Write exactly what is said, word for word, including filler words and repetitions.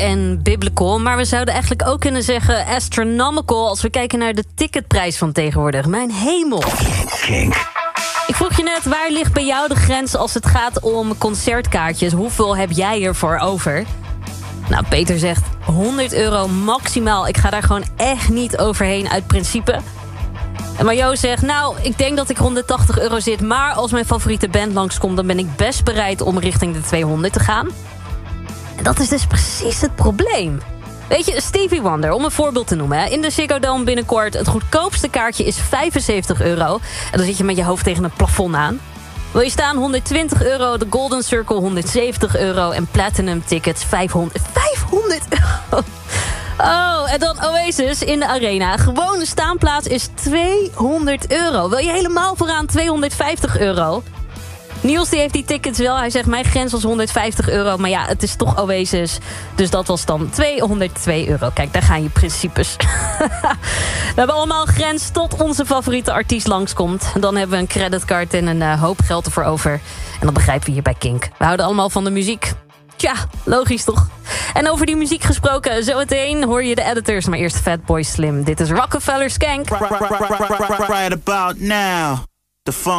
en biblical, maar we zouden eigenlijk ook kunnen zeggen astronomical als we kijken naar de ticketprijs van tegenwoordig. Mijn hemel. Kink. Ik vroeg je net, waar ligt bij jou de grens als het gaat om concertkaartjes? Hoeveel heb jij ervoor over? Nou, Peter zegt honderd euro maximaal. Ik ga daar gewoon echt niet overheen uit principe. En Majo zegt, nou, ik denk dat ik rond de tachtig euro zit, maar als mijn favoriete band langskomt, dan ben ik best bereid om richting de tweehonderd te gaan. En dat is dus precies het probleem. Weet je, Stevie Wonder, om een voorbeeld te noemen. Hè. In de Ziggo Dome binnenkort, het goedkoopste kaartje is vijfenzeventig euro. En dan zit je met je hoofd tegen het plafond aan. Wil je staan honderdtwintig euro, de Golden Circle honderdzeventig euro... en Platinum tickets vijfhonderd, vijfhonderd euro. Oh, en dan Oasis in de Arena. Gewone staanplaats is tweehonderd euro. Wil je helemaal vooraan tweehonderdvijftig euro? Niels die heeft die tickets wel. Hij zegt, mijn grens was honderdvijftig euro. Maar ja, het is toch Oasis. Dus dat was dan tweehonderdtwee euro. Kijk, daar gaan je principes. We hebben allemaal grens tot onze favoriete artiest langskomt. Dan hebben we een creditcard en een uh, hoop geld ervoor over. En dat begrijpen we hier bij Kink. We houden allemaal van de muziek. Tja, logisch toch? En over die muziek gesproken, zometeen hoor je de editors. Maar eerst Fatboy Slim. Dit is Rockefeller Skank. Right about now, the funk.